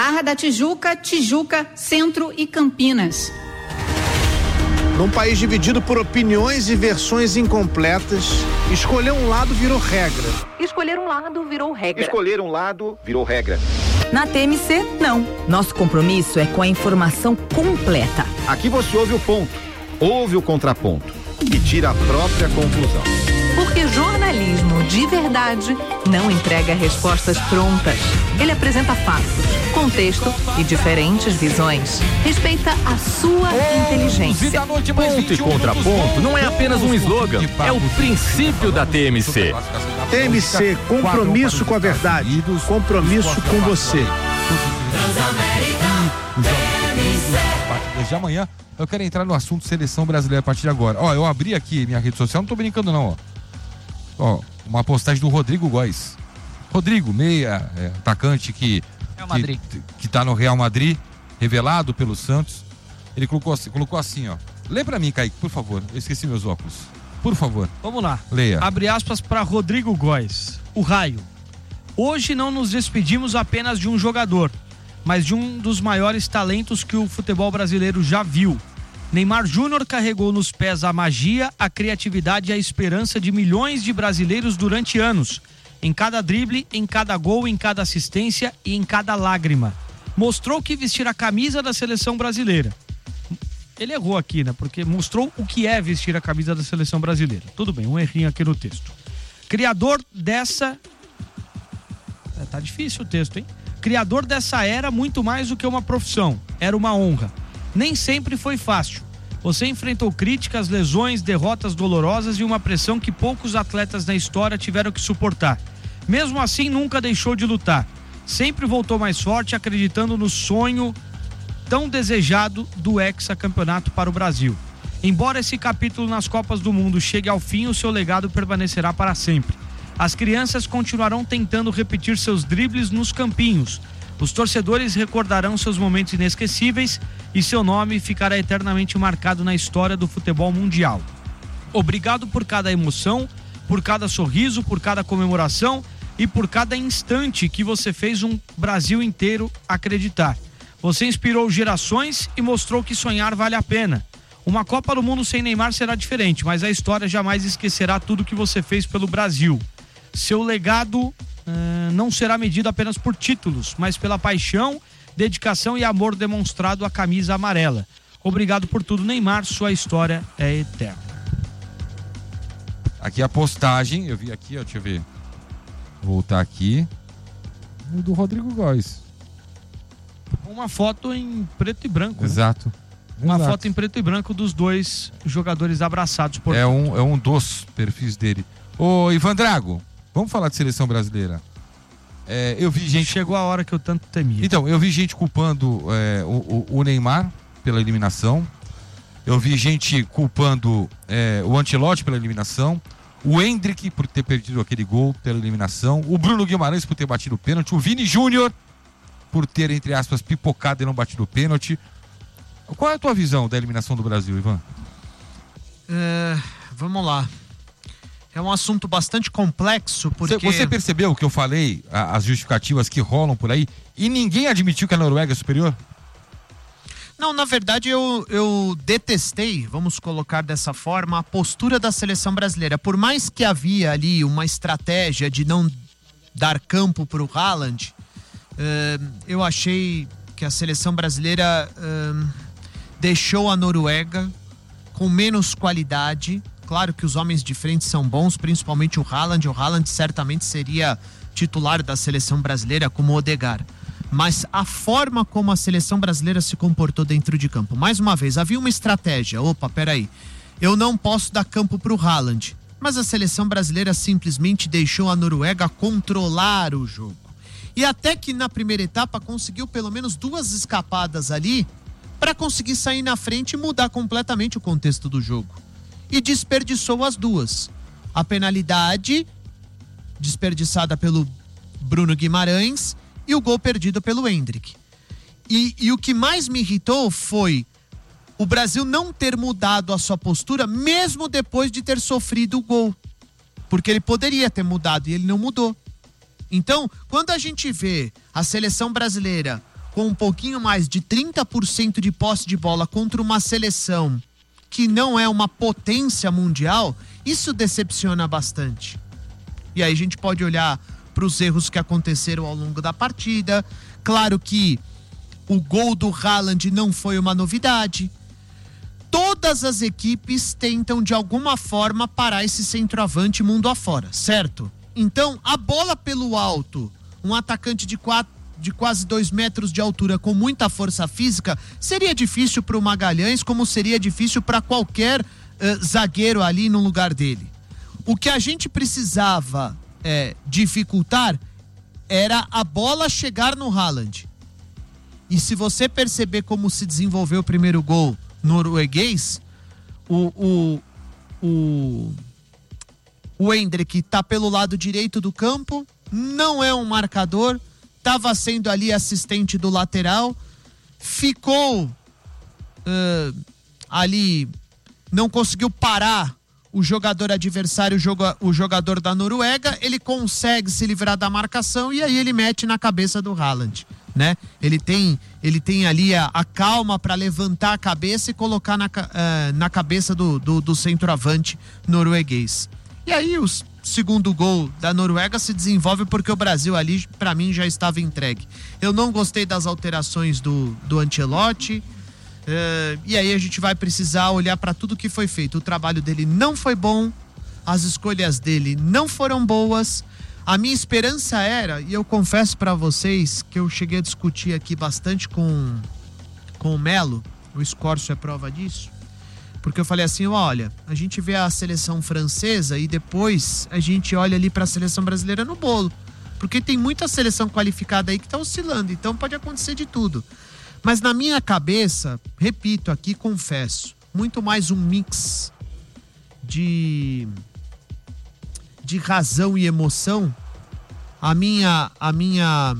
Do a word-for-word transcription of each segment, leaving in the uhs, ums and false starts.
Barra da Tijuca, Tijuca, Centro e Campinas. Num país dividido por opiniões e versões incompletas, escolher um lado virou regra. Escolher um lado virou regra. Escolher um lado virou regra. Na T M C, não. Nosso compromisso é com a informação completa. Aqui você ouve o ponto, ouve o contraponto e tira a própria conclusão. Porque jornalismo de verdade não entrega respostas prontas. Ele apresenta fatos, contexto e diferentes visões. Respeita a sua inteligência. Ponto e contraponto não é apenas um slogan, é o princípio da T M C. T M C, compromisso com a verdade, compromisso com você. De amanhã, eu quero entrar no assunto seleção brasileira a partir de agora. Ó, eu abri aqui minha rede social, não tô brincando não, ó. Ó, uma postagem do Rodrigo Góes. Rodrigo, meia, é, atacante que, que, que tá no Real Madrid, revelado pelo Santos. Ele colocou assim, colocou assim, ó. Lê pra mim, Kaique, por favor. Eu esqueci meus óculos. Por favor. Vamos lá. Leia. Abre aspas para Rodrigo Góes. O raio. Hoje não nos despedimos apenas de um jogador, mas de um dos maiores talentos que o futebol brasileiro já viu. Neymar Júnior carregou nos pés a magia, a criatividade e a esperança de milhões de brasileiros durante anos. Em cada drible, em cada gol, em cada assistência e em cada lágrima. Mostrou que vestir a camisa da seleção brasileira. Ele errou aqui, né? Porque mostrou o que é vestir a camisa da seleção brasileira. Tudo bem, um errinho aqui no texto. Criador dessa... É, tá difícil o texto, hein? Criador dessa era muito mais do que uma profissão. Era uma honra. Nem sempre foi fácil. Você enfrentou críticas, lesões, derrotas dolorosas e uma pressão que poucos atletas na história tiveram que suportar. Mesmo assim, nunca deixou de lutar. Sempre voltou mais forte, acreditando no sonho tão desejado do hexacampeonato para o Brasil. Embora esse capítulo nas Copas do Mundo chegue ao fim, o seu legado permanecerá para sempre. As crianças continuarão tentando repetir seus dribles nos campinhos. Os torcedores recordarão seus momentos inesquecíveis e seu nome ficará eternamente marcado na história do futebol mundial. Obrigado por cada emoção, por cada sorriso, por cada comemoração e por cada instante que você fez um Brasil inteiro acreditar. Você inspirou gerações e mostrou que sonhar vale a pena. Uma Copa do Mundo sem Neymar será diferente, mas a história jamais esquecerá tudo que você fez pelo Brasil. Seu legado Uh, não será medido apenas por títulos, mas pela paixão, dedicação e amor demonstrado à camisa amarela. Obrigado por tudo, Neymar, sua história é eterna. Aqui a postagem, eu vi aqui, ó, deixa eu ver. Vou voltar aqui. Do Rodrigo Góes. Uma foto em preto e branco. Exato. Né? Uma Exato. foto em preto e branco dos dois jogadores abraçados. Por é, um, é um dos perfis dele. Ô, Ivan Drago, vamos falar de seleção brasileira. É, eu vi gente... Chegou a hora que eu tanto temia. Então, eu vi gente culpando é, o, o Neymar pela eliminação. Eu vi gente culpando é, o Ancelotti pela eliminação. O Endrick por ter perdido aquele gol pela eliminação. O Bruno Guimarães por ter batido o pênalti. O Vini Júnior por ter, entre aspas, pipocado e não batido o pênalti. Qual é a tua visão da eliminação do Brasil, Ivan? É, vamos lá. É um assunto bastante complexo, porque... Você percebeu que eu falei, a, as justificativas que rolam por aí, e ninguém admitiu que a Noruega é superior? Não, na verdade eu, eu detestei, vamos colocar dessa forma, a postura da seleção brasileira. Por mais que havia ali uma estratégia de não dar campo para o Haaland, uh, eu achei que a seleção brasileira uh, deixou a Noruega com menos qualidade. Claro que os homens de frente são bons, principalmente o Haaland. O Haaland certamente seria titular da seleção brasileira como o Odegaard. Mas a forma como a seleção brasileira se comportou dentro de campo. Mais uma vez, havia uma estratégia. Opa, peraí. Eu não posso dar campo para o Haaland. Mas a seleção brasileira simplesmente deixou a Noruega controlar o jogo. E até que na primeira etapa conseguiu pelo menos duas escapadas ali para conseguir sair na frente e mudar completamente o contexto do jogo. E desperdiçou as duas. A penalidade desperdiçada pelo Bruno Guimarães e o gol perdido pelo Endrick. E, e o que mais me irritou foi o Brasil não ter mudado a sua postura mesmo depois de ter sofrido o gol. Porque ele poderia ter mudado e ele não mudou. Então, quando a gente vê a seleção brasileira com um pouquinho mais de trinta por cento de posse de bola contra uma seleção que não é uma potência mundial, isso decepciona bastante. E aí a gente pode olhar para os erros que aconteceram ao longo da partida. Claro que o gol do Haaland não foi uma novidade. Todas as equipes tentam de alguma forma parar esse centroavante mundo afora, certo? Então, a bola pelo alto, um atacante de, quatro, de quase dois metros de altura com muita força física, seria difícil para o Magalhães, como seria difícil para qualquer uh, zagueiro ali no lugar dele. O que a gente precisava é, dificultar era a bola chegar no Haaland. E se você perceber como se desenvolveu o primeiro gol norueguês, o, o, o, o Endrick tá pelo lado direito do campo, não é um marcador, estava sendo ali assistente do lateral, ficou uh, ali, não conseguiu parar o jogador adversário, o jogador da Noruega, ele consegue se livrar da marcação e aí ele mete na cabeça do Haaland, né? Ele tem, ele tem ali a, a calma para levantar a cabeça e colocar na, uh, na cabeça do, do, do centroavante norueguês. E aí o segundo gol da Noruega se desenvolve porque o Brasil ali, para mim, já estava entregue. Eu não gostei das alterações do, do Ancelotti. Uh, e aí a gente vai precisar olhar para tudo que foi feito. O trabalho dele não foi bom, as escolhas dele não foram boas. A minha esperança era, e eu confesso para vocês que eu cheguei a discutir aqui bastante com, com o Melo, o Escórcio é prova disso, porque eu falei assim, olha, a gente vê a seleção francesa e depois a gente olha ali para a seleção brasileira no bolo, porque tem muita seleção qualificada aí que tá oscilando, então pode acontecer de tudo. Mas na minha cabeça, repito aqui, confesso, muito mais um mix de, de razão e emoção. A minha, a minha,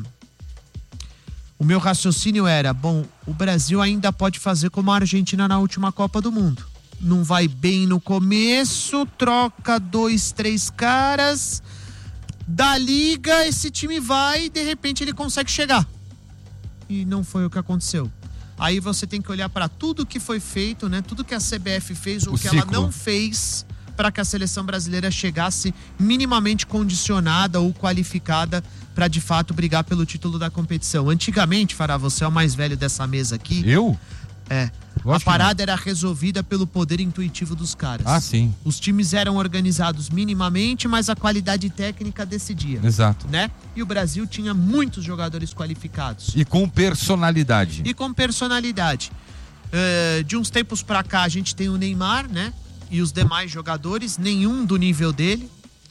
o meu raciocínio era, bom, o Brasil ainda pode fazer como a Argentina na última Copa do Mundo. Não vai bem no começo, troca dois, três caras, da liga, esse time vai e de repente ele consegue chegar. E não foi o que aconteceu. Aí você tem que olhar para tudo que foi feito, né? Tudo que a C B F fez ou que ela não fez para que a seleção brasileira chegasse minimamente condicionada ou qualificada para de fato brigar pelo título da competição. Antigamente, Fará, você é o mais velho dessa mesa aqui. Eu? É. A parada era resolvida pelo poder intuitivo dos caras. Ah, sim. Os times eram organizados minimamente, mas a qualidade técnica decidia. Exato. Né? E o Brasil tinha muitos jogadores qualificados. E com personalidade. E com personalidade. Uh, de uns tempos pra cá, a gente tem o Neymar, né? E os demais jogadores, nenhum do nível dele.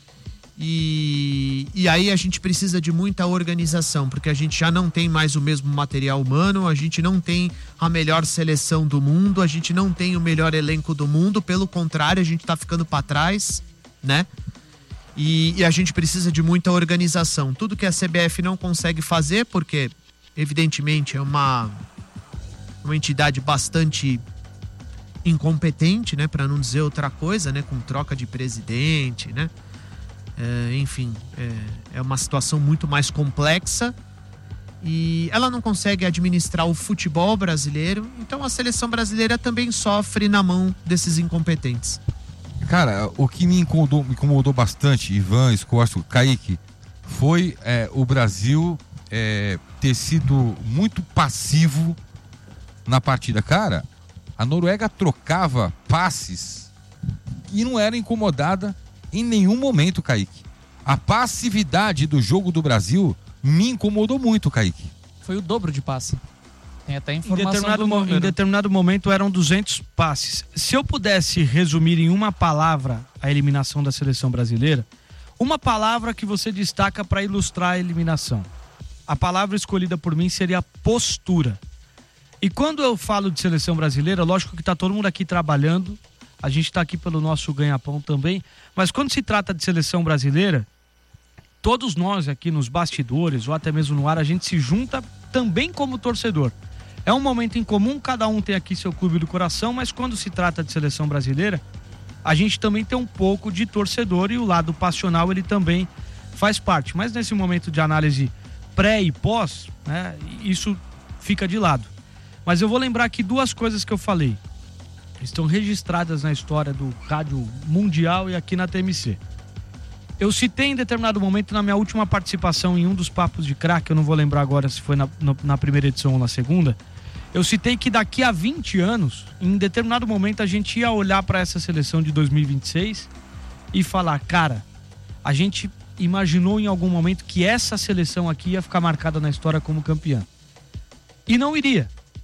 E, e aí a gente precisa de muita organização, porque a gente já não tem mais o mesmo material humano, a gente não tem a melhor seleção do mundo, a gente não tem o melhor elenco do mundo, pelo contrário, a gente tá ficando para trás, né? E, e a gente precisa de muita organização. Tudo que a C B F não consegue fazer, porque evidentemente é uma, uma entidade bastante incompetente, né? Para não dizer outra coisa, né? Com troca de presidente, né? É, enfim, é, é uma situação muito mais complexa e ela não consegue administrar o futebol brasileiro, então a seleção brasileira também sofre na mão desses incompetentes. Cara, o que me incomodou, me incomodou bastante, Ivan, Escórcio, Kaique, foi é, o Brasil é, ter sido muito passivo na partida. Cara, a Noruega trocava passes e não era incomodada em nenhum momento, Kaique. A passividade do jogo do Brasil me incomodou muito, Kaique. Foi o dobro de passe. Tem até Em informação determinado, do mo- em número. determinado momento eram duzentos passes. Se eu pudesse resumir em uma palavra a eliminação da seleção brasileira, uma palavra que você destaca para ilustrar a eliminação. A palavra escolhida por mim seria postura. E quando eu falo de seleção brasileira, lógico que está todo mundo aqui trabalhando, a gente está aqui pelo nosso ganha-pão também, mas quando se trata de seleção brasileira, todos nós aqui nos bastidores ou até mesmo no ar, a gente se junta também como torcedor. É um momento em comum, cada um tem aqui seu clube do coração, mas quando se trata de seleção brasileira, a gente também tem um pouco de torcedor e o lado passional ele também faz parte. Mas nesse momento de análise pré e pós, né, isso fica de lado. Mas eu vou lembrar aqui duas coisas que eu falei. Estão registradas na história do rádio mundial e aqui na T M C. Eu citei em determinado momento, na minha última participação em um dos papos de craque, eu não vou lembrar agora se foi na, no, na primeira edição ou na segunda, eu citei que daqui a vinte anos, em determinado momento, a gente ia olhar para essa seleção de dois mil e vinte e seis e falar, cara, a gente imaginou em algum momento que essa seleção aqui ia ficar marcada na história como campeã. E não iria.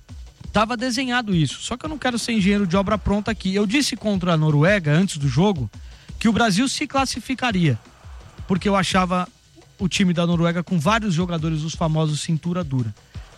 Tava desenhado isso. Só que eu não quero ser engenheiro de obra pronta aqui. Eu disse contra a Noruega, antes do jogo, que o Brasil se classificaria. Porque eu achava o time da Noruega com vários jogadores, os famosos cintura dura.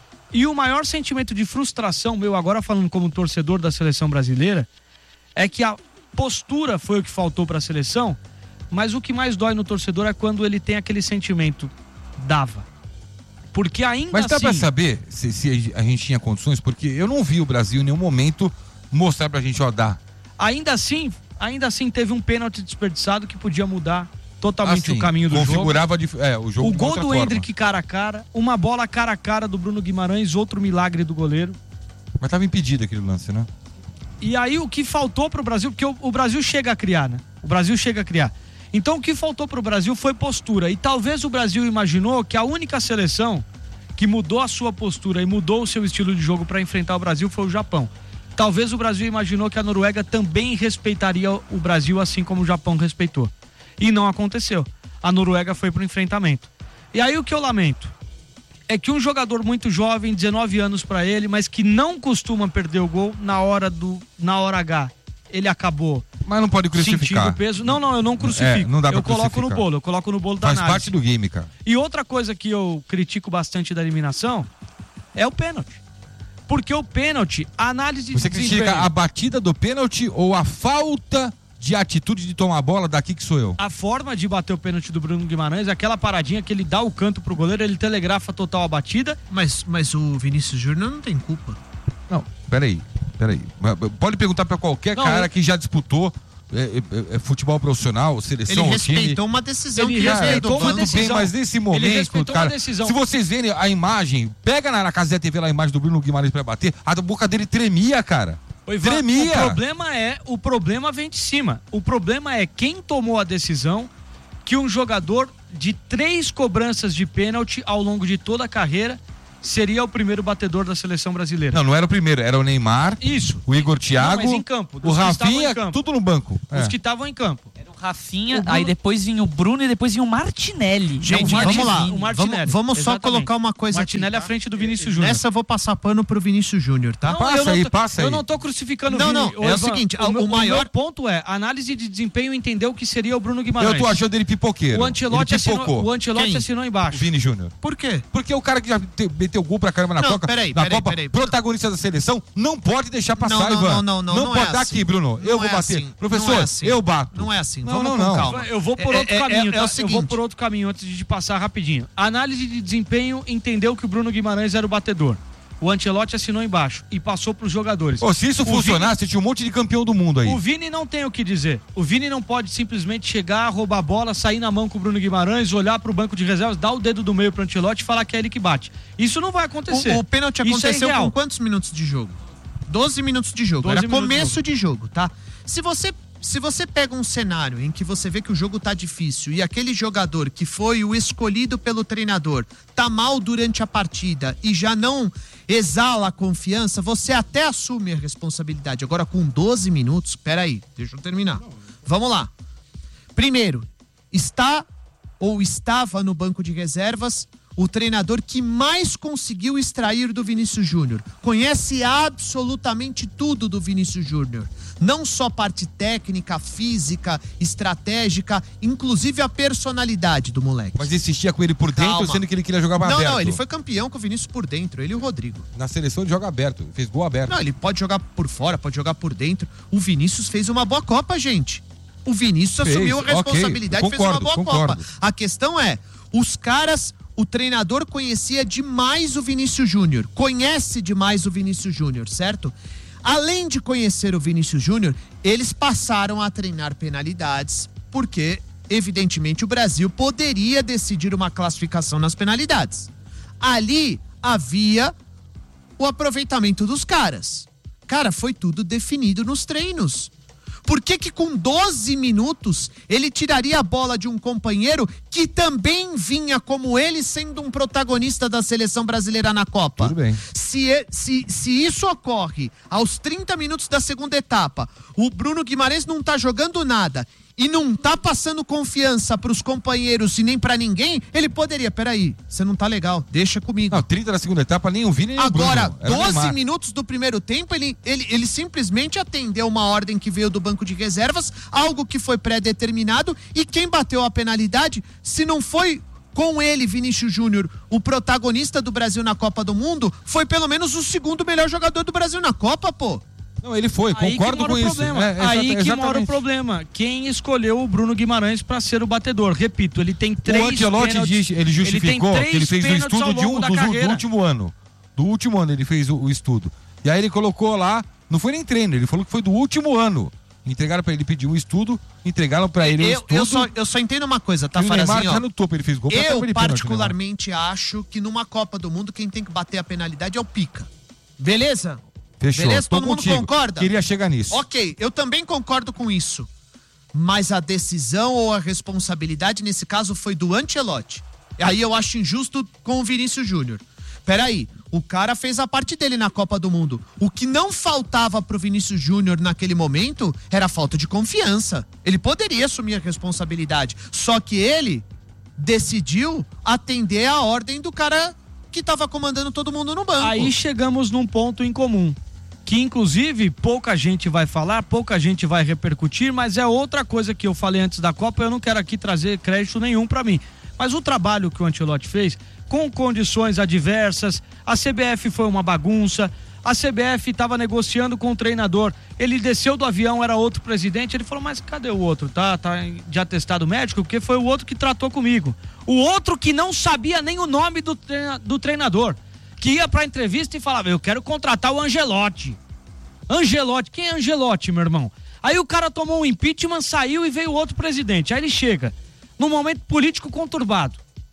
E o maior sentimento de frustração meu, agora falando como torcedor da seleção brasileira, é que a postura foi o que faltou para a seleção, mas o que mais dói no torcedor é quando ele tem aquele sentimento, dava. Porque ainda Mas dá assim... pra saber se, se a gente tinha condições? Porque eu não vi o Brasil em nenhum momento mostrar pra gente, ó, dá. Ainda assim, ainda assim teve um pênalti desperdiçado que podia mudar totalmente assim, o caminho do configurava jogo. De, é, o jogo o de gol outra do forma. Endrick cara a cara, uma bola cara a cara do Bruno Guimarães, outro milagre do goleiro. Mas tava impedido aquele lance, né? E aí o que faltou pro Brasil, porque o, o Brasil chega a criar, né? O Brasil chega a criar. Então o que faltou pro Brasil foi postura. E talvez o Brasil imaginou que a única seleção que mudou a sua postura e mudou o seu estilo de jogo para enfrentar o Brasil foi o Japão. Talvez o Brasil imaginou que a Noruega também respeitaria o Brasil assim como o Japão respeitou. E não aconteceu. A Noruega foi pro enfrentamento. E aí o que eu lamento é que um jogador muito jovem, dezenove anos para ele, mas que não costuma perder o gol na hora do na hora H, ele acabou. Mas não pode crucificar. Sentindo o peso. Não, não, eu não crucifico. É, não dá pra eu coloco crucificar. no bolo, eu coloco no bolo da Faz análise. parte do game, cara. E outra coisa que eu critico bastante da eliminação é o pênalti. Porque o pênalti, a análise Você de critica desempenho, a batida do pênalti ou a falta de atitude de tomar a bola daqui que sou eu? a forma de bater o pênalti do Bruno Guimarães, aquela paradinha que ele dá o canto pro goleiro, ele telegrafa total a batida. Mas, mas o Vinícius Júnior não tem culpa. Não, peraí, peraí. Pode perguntar pra qualquer Não, cara eu- que já disputou é, é, é, futebol profissional, seleção, Ele ou time. respeitou uma decisão Ele que ele respeitou veio do uma banco. Tudo decisão. bem, mas nesse Ele momento, respeitou uma cara, decisão. se vocês verem a imagem, pega na, na casa da T V lá a imagem do Bruno Guimarães pra bater, a boca dele tremia, cara. Ô, Ivan, Tremia. O problema é, o problema vem de cima. O problema é quem tomou a decisão que um jogador de três cobranças de pênalti ao longo de toda a carreira seria o primeiro batedor da seleção brasileira. Não, não era o primeiro, era o Neymar, Isso. o Igor Thiago, Não, mas em campo, o dos que estavam Rafinha, em campo. tudo no banco. Os É. que estavam em campo. Era o Rafinha, O Bruno- aí depois vinha o Bruno e depois vinha o Martinelli. Gente, Não, o vamos lá. Martinelli. O Martinelli. Vamos, vamos só Exatamente. colocar uma coisa Martinelli aqui. à frente do Vinícius Júnior. Nessa eu vou passar pano pro Vinícius Júnior, tá? Não, Passa eu não aí, tô- passa Eu aí. não tô crucificando Não, o Vini. não, Ô, é o Ivan, seguinte, o, meu, o maior- o meu ponto é, a análise de desempenho entendeu que seria o Bruno Guimarães. Eu tô achando ele pipoqueiro. O Ancelotti ele assinou, pipocou. o Ancelotti Quem? assinou O embaixo. Vini Júnior. Por quê? Porque o cara que já te- meteu gol pra caramba na Não, Copa, peraí, na peraí, Copa peraí. protagonista da seleção, não pode deixar passar, Não, não, Ivan. não, não, não, não pode é dar assim. aqui, Bruno. Não eu vou é bater. assim. Professor, Não é assim. eu bato. Não é assim. Não, Vamos não, com não. calma. Eu vou por É- outro é- caminho, é- é tá? o Eu seguinte. vou por outro caminho antes de passar rapidinho. A análise de desempenho entendeu que o Bruno Guimarães era o batedor. O Ancelotti assinou embaixo e passou para os jogadores. Ô, se isso O funcionasse, tinha um monte de campeão do mundo aí. O Vini não tem o que dizer. O Vini não pode simplesmente chegar, roubar a bola, sair na mão com o Bruno Guimarães, olhar pro banco de reservas, dar o dedo do meio pro Ancelotti e falar que é ele que bate. Isso não vai acontecer. O, o pênalti Isso é aconteceu irreal. com quantos minutos de jogo? doze minutos de jogo. doze Era minutos de começo de jogo, tá? Se você, se você pega um cenário em que você vê que o jogo tá difícil e aquele jogador que foi o escolhido pelo treinador tá mal durante a partida e já não exala a confiança, você até assume a responsabilidade. Agora com doze minutos, peraí, deixa eu terminar. Vamos lá. Primeiro, está ou estava no banco de reservas o treinador que mais conseguiu extrair do Vinícius Júnior. Conhece absolutamente tudo do Vinícius Júnior. Não só parte técnica, física, estratégica, inclusive a personalidade do moleque. Mas insistia com ele por dentro, Calma. sendo que ele queria jogar mais Não, aberto. não, ele foi campeão com o Vinícius por dentro, ele e o Rodrigo. Na seleção ele joga aberto, fez gol aberto. Não, ele pode jogar por fora, pode jogar por dentro. O Vinícius fez uma boa Copa, gente. O Vinícius Fez, assumiu a ok, responsabilidade e fez uma concordo, boa concordo. Copa. A questão é, os caras, o treinador conhecia demais o Vinícius Júnior, conhece demais o Vinícius Júnior, certo? Além de conhecer o Vinícius Júnior, eles passaram a treinar penalidades, porque, evidentemente, o Brasil poderia decidir uma classificação nas penalidades. Ali havia o aproveitamento dos caras. Cara, foi tudo definido nos treinos. Por que que com doze minutos ele tiraria a bola de um companheiro que também vinha como ele sendo um protagonista da seleção brasileira na Copa? Tudo bem. Se, se, se isso ocorre aos trinta minutos da segunda etapa, o Bruno Guimarães não tá jogando nada e não tá passando confiança pros companheiros e nem pra ninguém, ele poderia, peraí, você não tá legal, deixa comigo. Não, trinta da segunda etapa, nem o Vini nem Agora, o Bruno. Era doze Neymar. minutos do primeiro tempo, ele, ele, ele simplesmente atendeu uma ordem que veio do banco de reservas, algo que foi pré-determinado, e quem bateu a penalidade, se não foi com ele, Vinícius Júnior, o protagonista do Brasil na Copa do Mundo, foi pelo menos o segundo melhor jogador do Brasil na Copa, pô. Não, ele foi, Aí concordo que mora com o isso. problema. É, Aí exata- que mora o exatamente. problema. Quem escolheu o Bruno Guimarães para ser o batedor? Repito, ele tem três O Ancelotti pênaltis- diz, ele justificou ele tem que ele fez o três pênaltis estudo ao de um, longo da do, do carreira. último ano. Do último ano ele fez o, o estudo. E aí ele colocou lá, não foi nem treino, ele falou que foi do último ano. Entregaram pra ele, pediu um estudo, entregaram pra ele um Eu, estudo. eu, só, eu só entendo uma coisa, tá, E o Neymar Farazinho? tá ó. no topo, ele fez gol pra Eu, cima de pênalti, particularmente, acho que numa Copa do Mundo, quem tem que bater a penalidade é o Pica. Beleza? Fechou, Beleza? tô Todo mundo contigo. concorda? Queria chegar nisso. Ok, eu também concordo com isso. Mas a decisão ou a responsabilidade, nesse caso, foi do Ancelotti. Aí eu acho injusto com o Vinícius Júnior. Peraí, o cara fez a parte dele na Copa do Mundo. O que não faltava pro Vinícius Júnior naquele momento era a falta de confiança. Ele poderia assumir a responsabilidade. Só que ele decidiu atender a ordem do cara que tava comandando todo mundo no banco. Aí chegamos num ponto em comum, que inclusive pouca gente vai falar, pouca gente vai repercutir, mas é outra coisa que eu falei antes da Copa, eu não quero aqui trazer crédito nenhum pra mim. Mas o trabalho que o Ancelotti fez, com condições adversas, a C B F foi uma bagunça, a C B F estava negociando com o treinador, ele desceu do avião, era outro presidente, ele falou, mas cadê o outro? Tá, tá de atestado médico? Porque foi o outro que tratou comigo. O outro que não sabia nem o nome do, treina, do treinador, que ia pra entrevista e falava, eu quero contratar o Ancelotti. Ancelotti, quem é Ancelotti, meu irmão? Aí o cara tomou um impeachment, saiu e veio outro presidente. Aí ele chega num momento político conturbado.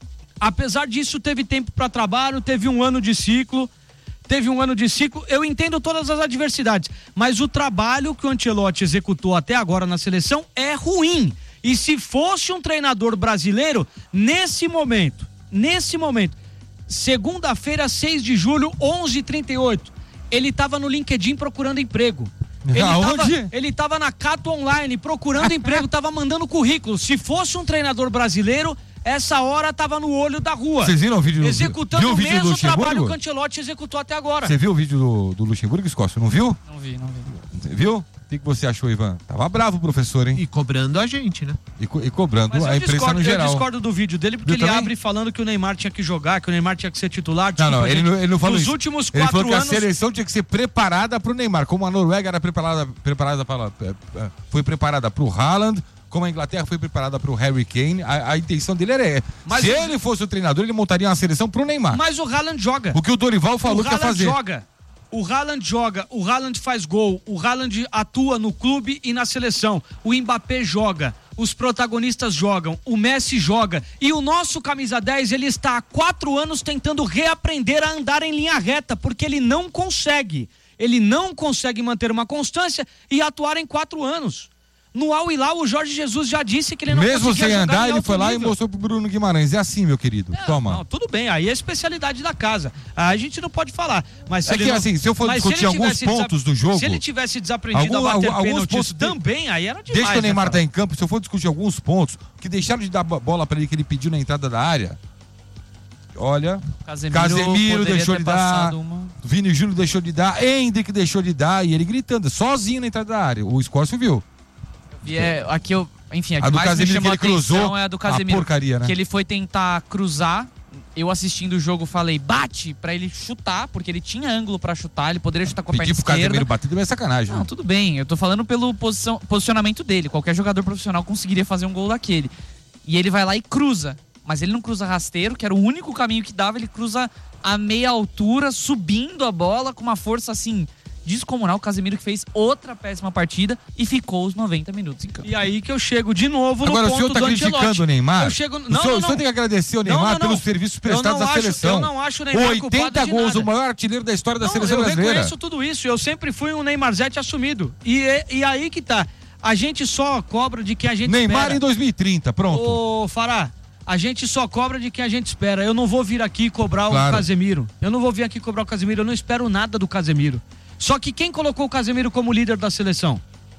Apesar disso, teve tempo para trabalho, teve um ano de ciclo, teve um ano de ciclo, eu entendo todas as adversidades, mas o trabalho que o Ancelotti executou até agora na seleção é ruim. E se fosse um treinador brasileiro, nesse momento, nesse momento, segunda-feira, seis de julho, onze e trinta e oito, ele estava no LinkedIn procurando emprego. Ele Aonde? tava, ele tava na Cato Online procurando emprego, tava mandando currículo. Se fosse um treinador brasileiro, essa hora tava no olho da rua. Vocês viram o vídeo do Executando viu o o vídeo do mesmo Luxemburgo? trabalho que o Ancelotti executou até agora. Você viu o vídeo do, do Luxemburgo, Escócio? Não viu? Não vi, não vi. Viu? O que, que você achou, Ivan? Tava bravo o professor, hein? E cobrando a gente, né? E, co- e cobrando Mas a eu imprensa discordo, no geral. eu discordo do vídeo dele, porque Eu ele também? abre falando que o Neymar tinha que jogar, que o Neymar tinha que ser titular. Não, não, Desculpa, ele gente. não, ele não falou Nos isso. últimos Ele quatro falou que anos... a seleção tinha que ser preparada pro Neymar, como a Noruega era preparada, preparada para, foi preparada pro Haaland, como a Inglaterra foi preparada pro Harry Kane. A, a intenção dele era, Mas se o- ele fosse o treinador, ele montaria uma seleção pro Neymar. Mas o Haaland joga. O que o Dorival falou o que ia Haaland fazer. joga. O Haaland joga, o Haaland faz gol, o Haaland atua no clube e na seleção. O Mbappé joga, os protagonistas jogam, o Messi joga. E o nosso camisa dez, ele está há quatro anos tentando reaprender a andar em linha reta, porque ele não consegue. Ele não consegue manter uma constância e atuar em quatro anos. No Al Hilal, o Jorge Jesus já disse que ele não Mesmo conseguia sem jogar andar, em ele alto foi lá nível. e mostrou pro Bruno Guimarães. É assim, meu querido. Toma. Não, tudo bem, aí é a especialidade da casa. Aí a gente não pode falar. Mas se É ele que, não- assim, se eu for mas discutir ele alguns tivesse pontos do jogo- Se ele tivesse desaprendido Algum- a bater alguns pênaltis pontos de- também, aí era demais. Desde que o Neymar né, tá em campo, se eu for discutir alguns pontos que deixaram de dar bo- bola pra ele, que ele pediu na entrada da área. Olha, Casemiro Casemiro poderia deixou ter de dar, passado uma- Vini Júnior deixou de dar, Hendrick deixou de dar, e ele gritando, sozinho na entrada da área. O Escócio viu. E é, aqui eu, enfim, a A que do mais me Casemiro chamou a que ele cruzou, atenção é a do a Casemiro. porcaria, né? Que ele foi tentar cruzar. Eu assistindo o jogo falei, bate pra ele chutar, porque ele tinha ângulo pra chutar, ele poderia chutar com a perna Pedir pro esquerda. Casemiro bater também é sacanagem. Não, né? tudo bem, eu tô falando pelo posição, posicionamento dele. Qualquer jogador profissional conseguiria fazer um gol daquele. E ele vai lá e cruza. Mas ele não cruza rasteiro, que era o único caminho que dava, ele cruza a meia altura, subindo a bola com uma força assim descomunal. O Casemiro que fez outra péssima partida e ficou os noventa minutos em campo. E aí que eu chego de novo no Agora, ponto o senhor tá do criticando Ancelotti. o Neymar? Eu chego... O Não, senhor, não, o senhor não. tem que agradecer ao Neymar Não, não, não. pelos serviços prestados à acho, seleção. Eu não acho o Neymar oitenta de gols, nada. o maior artilheiro da história da Não, seleção eu brasileira. Eu reconheço tudo isso. Eu sempre fui um Neymarzete assumido. E, e aí que tá. A gente só cobra de quem a gente Neymar espera. em dois mil e trinta, pronto. Ô, Fará, a gente só cobra de quem a gente espera. Eu não vou vir aqui cobrar Claro. o Casemiro. Eu não vou vir aqui cobrar o Casemiro. Eu não espero nada do Casemiro. Só que quem colocou o Casemiro como líder da seleção?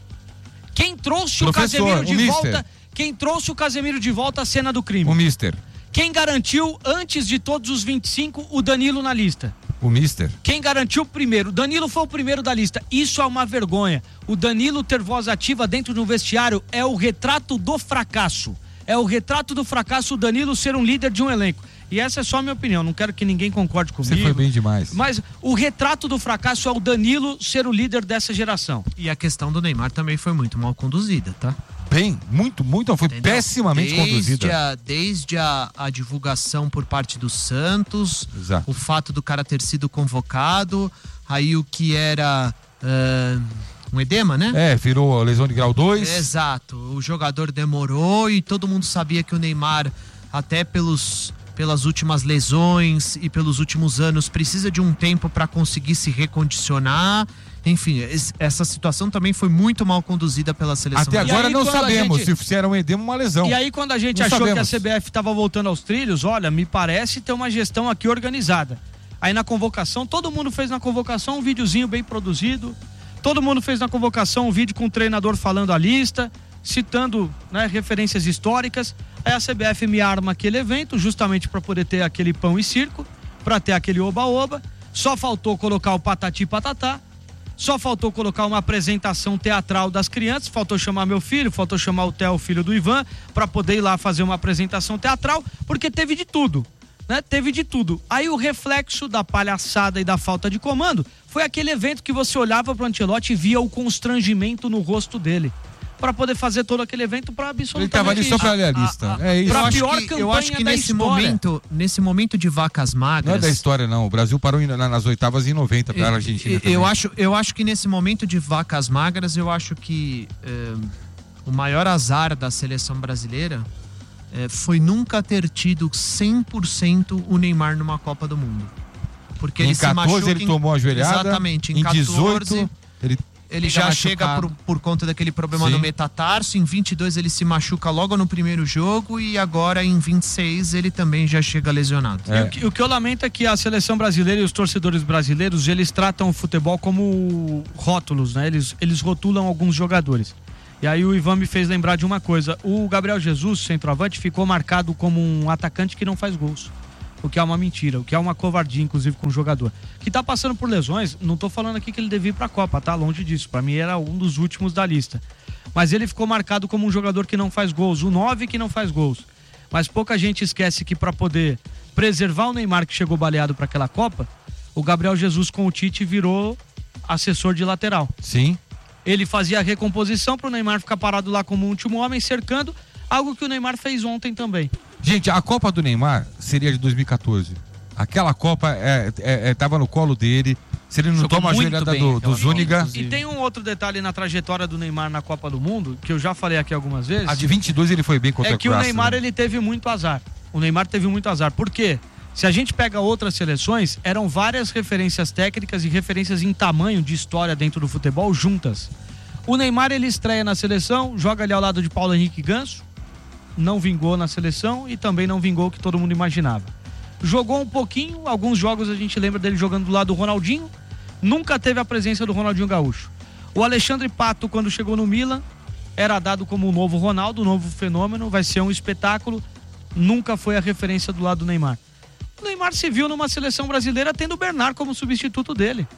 Quem trouxe Professor, o Casemiro de o mister. volta? Quem trouxe o Casemiro de volta à cena do crime? O mister. Quem garantiu, antes de todos os vinte e cinco, o Danilo na lista? O mister. Quem garantiu primeiro? Danilo foi o primeiro da lista. Isso é uma vergonha. O Danilo ter voz ativa dentro do vestiário é o retrato do fracasso. É o retrato do fracasso o Danilo ser um líder de um elenco. E essa é só a minha opinião. Não quero que ninguém concorde comigo. Você foi bem demais. Mas o retrato do fracasso é o Danilo ser o líder dessa geração. E a questão do Neymar também foi muito mal conduzida, tá? Bem, muito, muito, foi Entendeu? pessimamente desde conduzida. A, desde a, a divulgação por parte do Santos, Exato. o fato do cara ter sido convocado, aí o que era uh, um edema, né? É, virou lesão de grau dois. Exato, o jogador demorou e todo mundo sabia que o Neymar, até pelos, pelas últimas lesões e pelos últimos anos, precisa de um tempo para conseguir se recondicionar. Enfim, essa situação também foi muito mal conduzida pela seleção. Até agora aí, não sabemos gente... se era um edema ou uma lesão. E aí quando a gente não achou sabemos. que a C B F estava voltando aos trilhos, olha, me parece ter uma gestão aqui organizada. Aí na convocação, todo mundo fez na convocação um videozinho bem produzido, todo mundo fez na convocação um vídeo com o treinador falando a lista, citando, né, referências históricas. Aí a C B F me arma aquele evento justamente para poder ter aquele pão e circo, para ter aquele oba-oba. Só faltou colocar o patati patatá. Só faltou colocar uma apresentação teatral das crianças, faltou chamar meu filho, faltou chamar o Theo, filho do Ivan, para poder ir lá fazer uma apresentação teatral, porque teve de tudo, né? Teve de tudo. Aí o reflexo da palhaçada e da falta de comando foi aquele evento que você olhava pro Ancelotti e via o constrangimento no rosto dele, para poder fazer todo aquele evento para absolutamente Ele tava ali só para ler a lista. A, a, é isso. Pra eu acho pior que, campanha eu acho que da nesse história. momento, nesse momento de vacas magras. Não é da história, não. O Brasil parou em- na- nas oitavas em noventa para a Argentina. Eu, também. eu, acho, eu acho que nesse momento de vacas magras, eu acho que eh, o maior azar da seleção brasileira eh, foi nunca ter tido cem por cento o Neymar numa Copa do Mundo. Porque Em ele se quatorze machuca ele em- tomou a joelhada. Exatamente. Em, Em quatorze, dezoito ele ele fica já chega por, machucado. por conta daquele problema Sim. no metatarso. Em vinte e dois ele se machuca logo no primeiro jogo e agora em vinte e seis ele também já chega lesionado. E o, que, o que eu lamento é que a seleção brasileira e os torcedores brasileiros, eles tratam o futebol como rótulos, né? Eles, eles rotulam alguns jogadores. E aí o Ivan me fez lembrar de uma coisa. O Gabriel Jesus, centroavante, ficou marcado como um atacante que não faz gols. O que é uma mentira, o que é uma covardia, inclusive, com o jogador. Que tá passando por lesões, não tô falando aqui que ele devia ir pra Copa, tá? Longe disso. Pra mim era um dos últimos da lista. Mas ele ficou marcado como um jogador que não faz gols, o nove que não faz gols. Mas pouca gente esquece que para poder preservar o Neymar, que chegou baleado para aquela Copa, o Gabriel Jesus com o Tite virou assessor de lateral. Sim. Ele fazia a recomposição para o Neymar ficar parado lá como último homem, cercando, algo que o Neymar fez ontem também. Gente, a Copa do Neymar seria de dois mil e quatorze. Aquela Copa é, é, é, tava no colo dele. Se ele não Jogou toma a muito joelhada bem do, aquela do Zúñiga. E tem um outro detalhe na trajetória do Neymar na Copa do Mundo, que eu já falei aqui algumas vezes. A de vinte e dois ele foi bem contra É a que o Croácia, Neymar, né? ele teve muito azar. O Neymar teve muito azar. Por quê? Se a gente pega outras seleções, eram várias referências técnicas e referências em tamanho de história dentro do futebol juntas. O Neymar, ele estreia na seleção, joga ali ao lado de Paulo Henrique Ganso, não vingou na seleção e também não vingou o que todo mundo imaginava. Jogou um pouquinho, alguns jogos a gente lembra dele jogando do lado do Ronaldinho, nunca teve a presença do Ronaldinho Gaúcho. O Alexandre Pato, quando chegou no Milan, era dado como o novo Ronaldo, o novo fenômeno, vai ser um espetáculo, nunca foi a referência do lado do Neymar. O Neymar se viu numa seleção brasileira tendo o Bernard como substituto dele.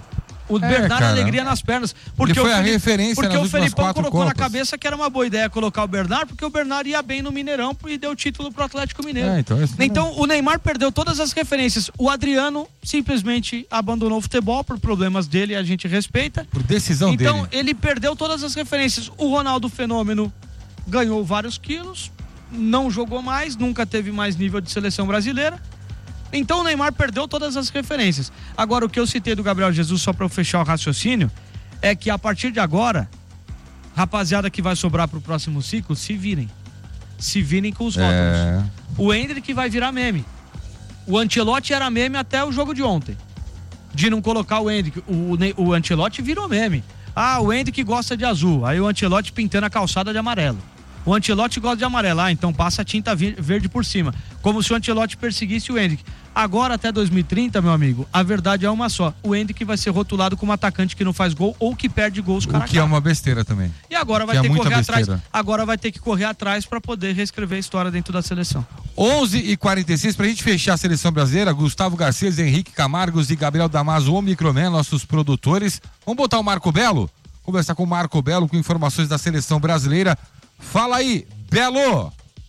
O É, Bernard cara. alegria nas pernas. Porque Ele foi o a Felipe- referência Porque nas o últimas Felipão quatro colocou na Copas. cabeça que era uma boa ideia colocar o Bernard, porque o Bernard ia bem no Mineirão e deu título pro Atlético Mineiro. É, então, esse não- Então o Neymar perdeu todas as referências. O Adriano simplesmente abandonou o futebol por problemas dele, a gente respeita. Por decisão Então dele. ele perdeu todas as referências. O Ronaldo Fenômeno ganhou vários quilos, não jogou mais, nunca teve mais nível de seleção brasileira. Então o Neymar perdeu todas as referências. Agora, o que eu citei do Gabriel Jesus, só para eu fechar o raciocínio, é que a partir de agora, rapaziada que vai sobrar pro próximo ciclo, se virem. Se virem com os rótulos. É. O Endrick vai virar meme. O Ancelotti era meme até o jogo de ontem. De não colocar o Endrick. O, o Ancelotti virou meme. Ah, o Endrick gosta de azul. Aí o Ancelotti pintando a calçada de amarelo. O Ancelotti gosta de amarelo. Ah, então passa a tinta verde por cima. Como se o Ancelotti perseguisse o Endrick. Agora, até dois mil e trinta, meu amigo, a verdade é uma só. O Endrick vai ser rotulado como atacante que não faz gol ou que perde gols cara a cara. O que é uma besteira também. E agora vai que ter é que correr besteira. atrás. Agora vai ter que correr atrás para poder reescrever a história dentro da seleção. onze e quarenta e seis, pra gente fechar a seleção brasileira, Gustavo Garcês, Henrique Camargos e Gabriel Damaso, o Microman, nossos produtores. Vamos botar o Marco Belo? Conversar com o Marco Belo com informações da seleção brasileira. Fala aí, Belo!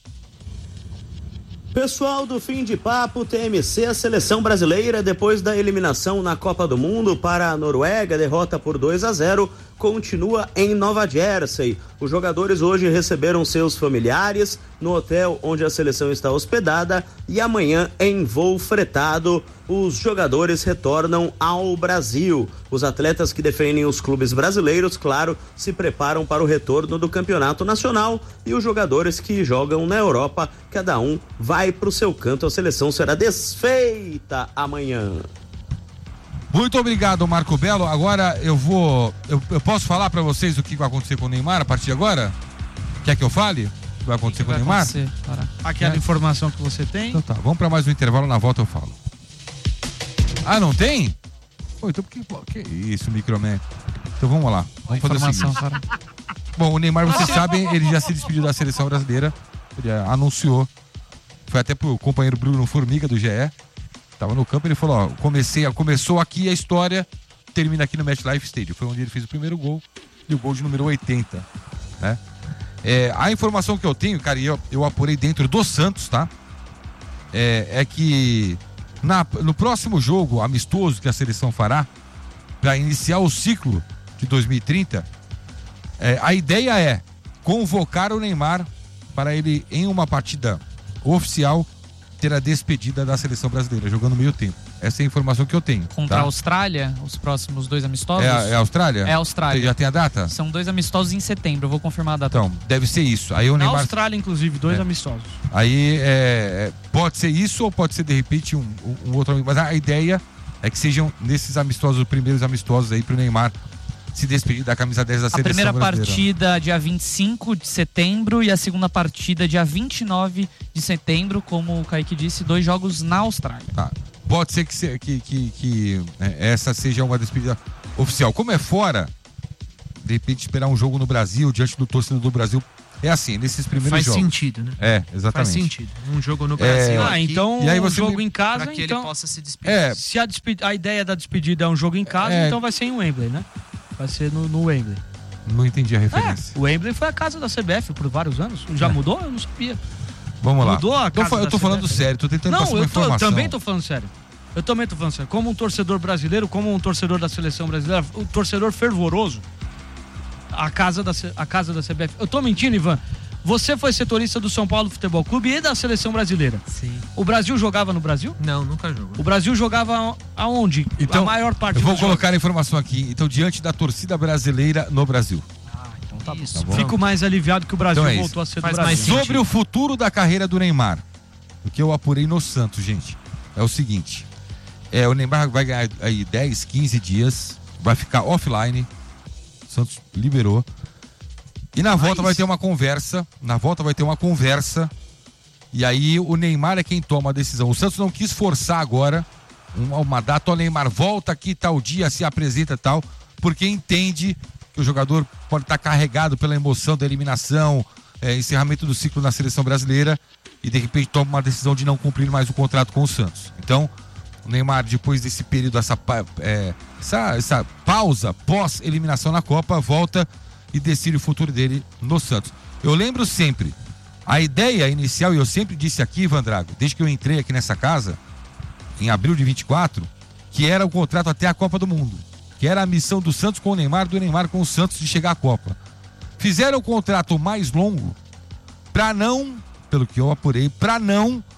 Pessoal do Fim de Papo, T M C, a seleção brasileira, depois da eliminação na Copa do Mundo para a Noruega, derrota por dois a zero, continua em Nova Jersey. Os jogadores hoje receberam seus familiares no hotel onde a seleção está hospedada e amanhã, em voo fretado, os jogadores retornam ao Brasil. Os atletas que defendem os clubes brasileiros, claro, se preparam para o retorno do campeonato nacional e os jogadores que jogam na Europa, cada um vai para o seu canto. A seleção será desfeita amanhã. Muito obrigado, Marco Belo. Agora eu vou. Eu, eu posso falar pra vocês o que vai acontecer com o Neymar a partir de agora? Quer que eu fale? O que vai acontecer que com o Neymar? Aquela é. informação que você tem. Então tá, vamos pra mais um intervalo, na volta eu falo. Ah, não tem? Pô, então por que. Que isso, Microman? Então vamos lá. Vamos fazer o seguinte. Para... Bom, o Neymar, vocês sabem, ele já se despediu da seleção brasileira. Ele anunciou. Foi até pro companheiro Bruno Formiga do G E. Tava no campo, ele falou, ó, comecei, começou aqui a história, termina aqui no MetLife Stadium. Foi onde ele fez o primeiro gol e o gol de número oitenta, né? É, a informação que eu tenho, cara, e eu, eu apurei dentro do Santos, tá? É, é que na, no próximo jogo amistoso que a seleção fará, para iniciar o ciclo de dois mil e trinta, é, a ideia é convocar o Neymar para ele, em uma partida oficial, ter a despedida da seleção brasileira, jogando meio tempo. Essa é a informação que eu tenho. Contra tá? a Austrália, os próximos dois amistosos? É a, é a Austrália? É a Austrália. Você já tem a data? São dois amistosos em setembro, eu vou confirmar a data. Então, deve ser isso. Aí o Na Neymar... Austrália, inclusive, dois é. amistosos. Aí é, pode ser isso ou pode ser, de repente, um, um outro... Mas a ideia é que sejam nesses amistosos, os primeiros amistosos aí pro Neymar se despedir da camisa dez da a seleção primeira brasileira. partida dia vinte e cinco de setembro e a segunda partida dia vinte e nove de setembro, como o Kaique disse, dois jogos na Austrália. Tá. Pode ser que, se, que, que, que é, essa seja uma despedida oficial. Como é fora, de repente esperar um jogo no Brasil, diante do torcedor do Brasil, é assim, nesses primeiros Faz jogos. Faz sentido, né? É, exatamente. Faz sentido. Um jogo no Brasil. É... Ah, então e aí um você jogo me... em casa, pra que então... ele possa se despedir. É. Se a, desped... a ideia da despedida é um jogo em casa, É. então vai ser em Wembley, né? Vai ser no, no Wembley. Não entendi a referência. É, o Wembley foi a casa da C B F por vários anos. Já é. mudou? Eu não sabia. Vamos lá. Mudou a casa eu, eu tô da falando C B F. sério, tô tentando não, passar uma eu tô, informação. Eu também tô falando sério. Eu também tô falando sério. Como um torcedor brasileiro, como um torcedor da seleção brasileira, um torcedor fervoroso, a casa da, a casa da C B F. Eu tô mentindo, Ivan? Você foi setorista do São Paulo Futebol Clube e da seleção brasileira. Sim. O Brasil jogava no Brasil? Não, nunca jogou. O Brasil jogava aonde? Então, a maior parte eu vou dos colocar jogos. a informação aqui. Então, diante da torcida brasileira no Brasil. Ah, então tá Isso. bom. Fico mais aliviado que o Brasil Então é voltou a ser do Faz Brasil. mais sentido. Sobre o futuro da carreira do Neymar, o que eu apurei no Santos, gente, é o seguinte. É, o Neymar vai ganhar aí dez, quinze dias, vai ficar offline. O Santos liberou. E na volta vai ter uma conversa. Na volta vai ter uma conversa. E aí o Neymar é quem toma a decisão. O Santos não quis forçar agora uma, uma data. O Neymar volta aqui tal dia, se apresenta tal, porque entende que o jogador pode estar carregado pela emoção da eliminação, é, encerramento do ciclo na seleção brasileira, e de repente toma uma decisão de não cumprir mais o contrato com o Santos. Então, o Neymar, depois desse período, essa, é, essa, essa pausa pós-eliminação na Copa, volta e decide o futuro dele no Santos. Eu lembro sempre, a ideia inicial, e eu sempre disse aqui, Ivan Drago, desde que eu entrei aqui nessa casa, em abril de vinte e quatro, que era o contrato até a Copa do Mundo, que era a missão do Santos com o Neymar, do Neymar com o Santos de chegar à Copa. Fizeram o contrato mais longo para não, pelo que eu apurei, para não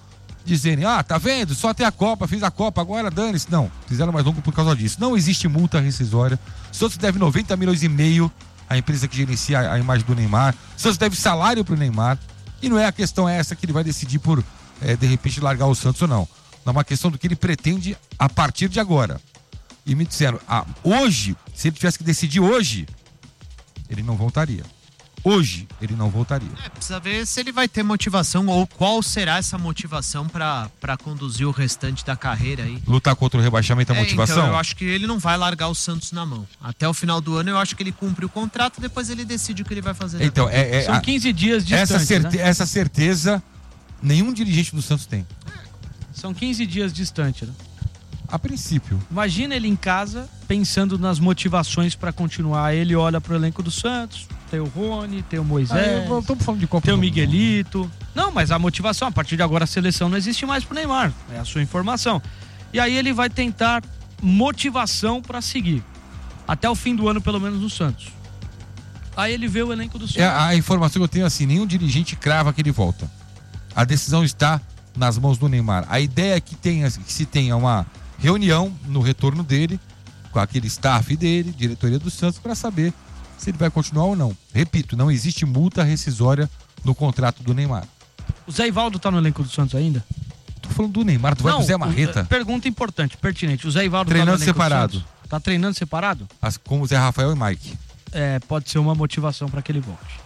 dizerem, ah, tá vendo? Só até a Copa, fiz a Copa, agora dane-se. Não, fizeram mais longo por causa disso. Não existe multa rescisória. O Santos deve noventa milhões e meio à empresa que gerencia a imagem do Neymar. O Santos deve salário pro Neymar. E não é a questão essa que ele vai decidir por, é, de repente, largar o Santos ou não. Não é uma questão do que ele pretende a partir de agora. E me disseram, ah, hoje, se ele tivesse que decidir hoje, ele não voltaria. Hoje, ele não voltaria. É, precisa ver se ele vai ter motivação ou qual será essa motivação pra, pra conduzir o restante da carreira aí. Lutar contra o rebaixamento é a É, motivação? então, eu acho que ele não vai largar o Santos na mão. Até o final do ano, eu acho que ele cumpre o contrato, depois ele decide o que ele vai fazer. Então, é, é, São quinze dias distantes, essa, certe né? essa certeza nenhum dirigente do Santos tem. São quinze dias distante, né? A princípio. Imagina ele em casa, pensando nas motivações pra continuar. Ele olha pro elenco do Santos, tem o Rony, tem o Moisés, Ah, estamos falando de Copa tem o do Miguelito. Não, mas a motivação, a partir de agora a seleção não existe mais pro Neymar. É a sua informação. E aí ele vai tentar motivação pra seguir. Até o fim do ano, pelo menos, no Santos. Aí ele vê o elenco do Santos. É, a informação que eu tenho é assim, nenhum dirigente crava que ele volta. A decisão está nas mãos do Neymar. A ideia é que, tenha, que se tenha uma reunião no retorno dele, com aquele staff dele, diretoria do Santos, para saber se ele vai continuar ou não. Repito, não existe multa rescisória no contrato do Neymar. O Zé Ivaldo tá no elenco do Santos ainda? Tô falando do Neymar, tu vai Não, pro Zé Marreta. o- Pergunta importante, pertinente. O Zé Ivaldo Treinando tá no elenco do separado. Santos? Tá treinando separado? As, como o Zé Rafael e Mike. É, pode ser uma motivação para que ele volte.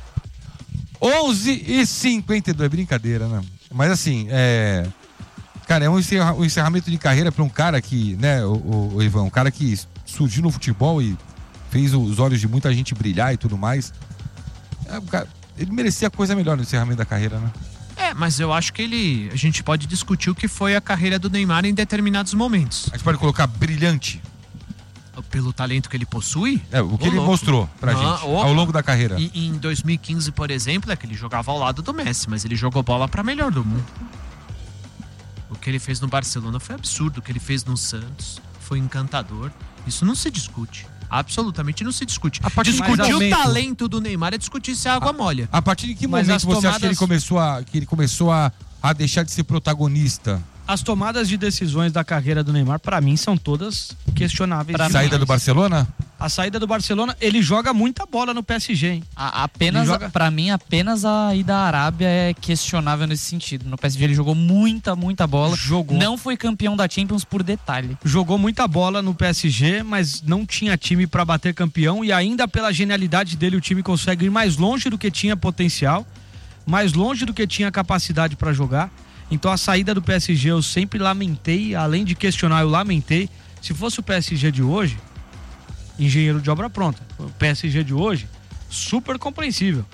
onze e cinquenta e dois, brincadeira, né? Mas assim, é... Cara, é um, encerra... um encerramento de carreira para um cara que, né, o, o, o Ivan, um cara que surgiu no futebol e fez os olhos de muita gente brilhar e tudo mais. É, um cara... Ele merecia coisa melhor no encerramento da carreira, né? É, mas eu acho que ele. A gente pode discutir o que foi a carreira do Neymar em determinados momentos. A gente pode colocar brilhante. Pelo talento que ele possui? É, o que Ô, ele louco. mostrou pra Ah, gente opa. ao longo da carreira. E, em dois mil e quinze, por exemplo, é que ele jogava ao lado do Messi, mas ele jogou bola pra melhor do mundo. O que ele fez no Barcelona foi absurdo. O que ele fez no Santos foi encantador. Isso não se discute. Absolutamente não se discute. A partir de que Discutir o momento- talento do Neymar é discutir se a água molha. A partir de que Mas momento as você acha que ele tomadas- começou a, que ele começou a, a deixar de ser protagonista? As tomadas de decisões da carreira do Neymar, pra mim, são todas questionáveis. Pra demais. Saída do Barcelona? A saída do Barcelona, ele joga muita bola no P S G, hein? A- apenas, Ele joga- pra mim, apenas a ida à Arábia é questionável nesse sentido. No P S G ele jogou muita, muita bola. Jogou. Não foi campeão da Champions por detalhe. Jogou muita bola no P S G, mas não tinha time pra bater campeão e ainda pela genialidade dele o time consegue ir mais longe do que tinha potencial, mais longe do que tinha capacidade pra jogar. Então a saída do P S G eu sempre lamentei, além de questionar eu lamentei. Se fosse o P S G de hoje, engenheiro de obra pronta, o P S G de hoje, super compreensível.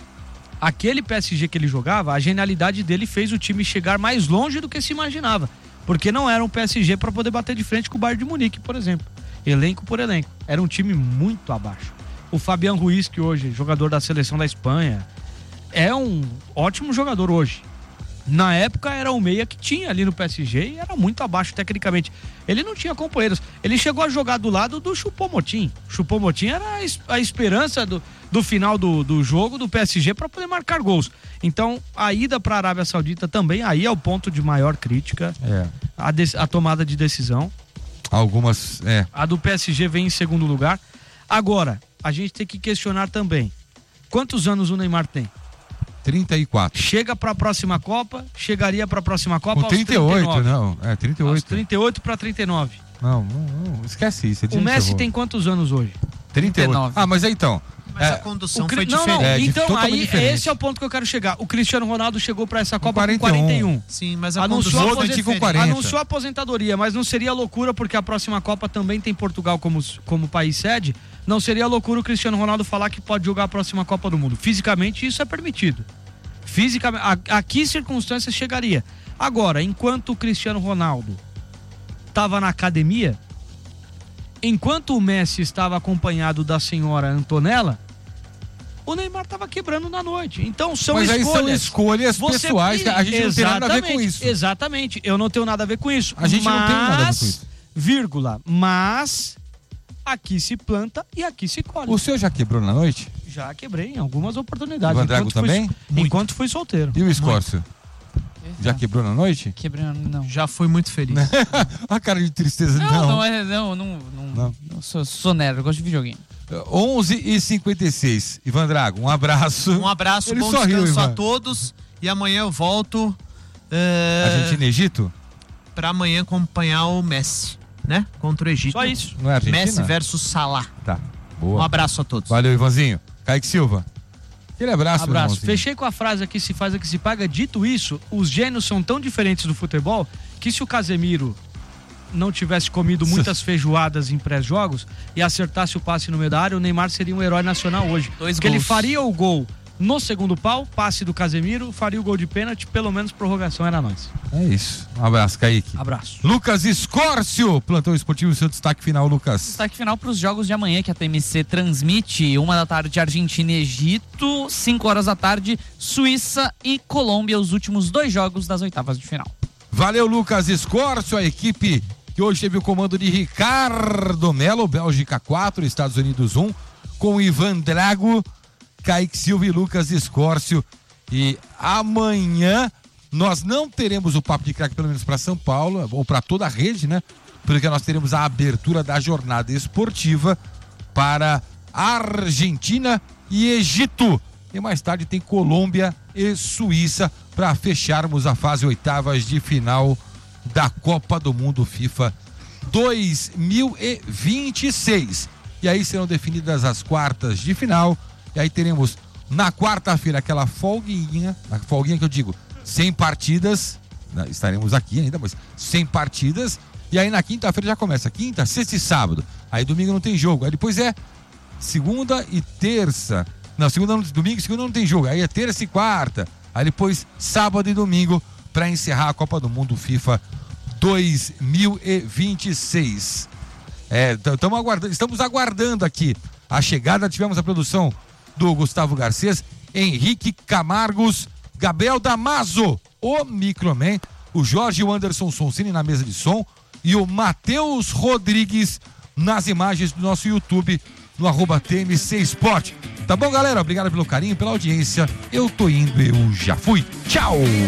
Aquele P S G que ele jogava, a genialidade dele fez o time chegar mais longe do que se imaginava. Porque não era um P S G para poder bater de frente com o Bayern de Munique, por exemplo. Elenco por elenco. Era um time muito abaixo. O Fabián Ruiz, que hoje é jogador da seleção da Espanha, é um ótimo jogador hoje. Na época era o meia que tinha ali no P S G e era muito abaixo tecnicamente. Ele não tinha companheiros. Ele chegou a jogar do lado do Choupo-Moting. Choupo-Moting era a, es- a esperança do, do final do, do jogo do P S G para poder marcar gols. Então a ida para a Arábia Saudita também, aí é o ponto de maior crítica. É. A, de- a tomada de decisão. Algumas, é. A do P S G vem em segundo lugar. Agora, a gente tem que questionar também. Quantos anos o Neymar tem? trinta e quatro. Chega para a próxima Copa, chegaria para a próxima Copa Com aos trinta e oito, trinta e nove. não. É, trinta e Aos oito. trinta e oito para trinta e nove. Não, não, não, esquece isso. O Messi tem quantos anos hoje? trinta e oito. Ah, mas aí então. Mas é, a condução O Cri- foi não, diferente. não. É, então, totalmente aí diferente. esse é o ponto que eu quero chegar. O Cristiano Ronaldo chegou para essa Copa quarenta e com um. quarenta e um. Sim, mas a Anunciou, condução a foi Modric com diferente. quarenta. Anunciou a aposentadoria, mas não seria loucura porque a próxima Copa também tem Portugal como, como país sede. Não seria loucura o Cristiano Ronaldo falar que pode jogar a próxima Copa do Mundo. Fisicamente isso é permitido. Fisicamente, a, a que circunstâncias chegaria? Agora, enquanto o Cristiano Ronaldo estava na academia, enquanto o Messi estava acompanhado da senhora Antonella, o Neymar estava quebrando na noite. Então são Mas aí escolhas. são escolhas Você- pessoais que a gente não tem nada a ver com Exatamente, isso. Exatamente, eu não tenho nada a ver com isso. A gente mas, não tem nada a ver com isso. Vírgula, mas aqui se planta e aqui se colhe. O senhor já quebrou na noite? Já quebrei em algumas oportunidades. O Van Drago enquanto fui- também? Enquanto fui solteiro. E o Escócio? Já quebrou na noite? Quebrou, não. Já fui muito feliz. A cara de tristeza, Não, não. não, é, não, não, não, não. Eu sou, sou nerd, eu gosto de videogame. onze e cinquenta e seis. Ivan Drago, um abraço. Um abraço, Ele bom sorriu, descanso Ivan. a todos. E amanhã eu volto. É... Argentina e Egito? Pra amanhã acompanhar o Messi, né? Contra o Egito. Só isso. Não é Argentina? Messi versus Salah. Tá, boa. Um abraço a todos. Valeu, Ivanzinho. Kaique Silva. Aquele abraço, meu Abraço. irmãozinho. Fechei com a frase aqui, se faz a que se paga. Dito isso, os gênios são tão diferentes do futebol que se o Casemiro não tivesse comido muitas feijoadas em pré-jogos e acertasse o passe no meio da área, o Neymar seria um herói nacional hoje. Dois Porque gols. ele faria o gol no segundo pau, passe do Casemiro, faria o gol de pênalti, pelo menos prorrogação era nós. É isso. Um abraço, Kaique. Abraço. Lucas Escórcio, plantão esportivo, seu destaque final, Lucas. Destaque final para os jogos de amanhã que a T M C transmite. Uma da tarde, Argentina e Egito. Cinco horas da tarde, Suíça e Colômbia. Os últimos dois jogos das oitavas de final. Valeu, Lucas Escórcio, a equipe que hoje teve o comando de Ricardo Melo, Bélgica quatro, Estados Unidos um, com Ivan Drago, Kaique Silva e Lucas Escórcio. E amanhã nós não teremos o Papo de Craque, pelo menos para São Paulo, ou para toda a rede, né? Porque nós teremos a abertura da jornada esportiva para Argentina e Egito. E mais tarde tem Colômbia e Suíça para fecharmos a fase oitavas de final da Copa do Mundo FIFA dois mil e vinte e seis. E aí serão definidas as quartas de final. E aí teremos na quarta-feira aquela folguinha, a folguinha que eu digo, sem partidas, né, estaremos aqui ainda, mas sem partidas. E aí na quinta-feira já começa, quinta, sexta e sábado. Aí domingo não tem jogo. Aí depois é segunda e terça. Não, segunda, domingo e segunda não tem jogo. Aí é terça e quarta. Aí depois sábado e domingo para encerrar a Copa do Mundo FIFA dois mil e vinte e seis. É, tamo aguardando, estamos aguardando aqui a chegada. Tivemos a produção do Gustavo Garcês, Henrique Camargos, Gabriel Damaso, o Microman, o Jorge e o Anderson Sonsini na mesa de som e o Matheus Rodrigues nas imagens do nosso YouTube no arroba T M C Sport. Tá bom, galera? Obrigado pelo carinho, pela audiência. Eu tô indo, eu já fui. Tchau!